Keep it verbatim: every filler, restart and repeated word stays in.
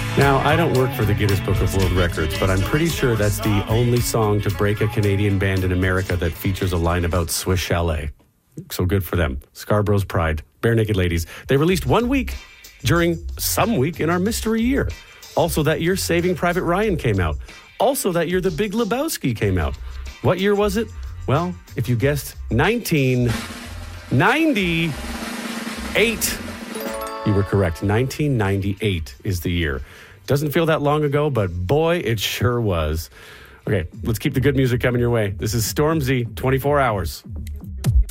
Now, I don't work for the Guinness Book of World Records, but I'm pretty sure that's the only song to break a Canadian band in America that features a line about Swiss Chalet. So good for them. Scarborough's Pride, Bare Naked Ladies. They released one week during some week in our mystery year. Also that year, Saving Private Ryan came out. Also that year, The Big Lebowski came out. What year was it? Well, if you guessed nineteen ninety-eight, you were correct. nineteen ninety-eight is the year. Doesn't feel that long ago, but boy, it sure was. Okay, let's keep the good music coming your way. This is Stormzy, twenty-four hours.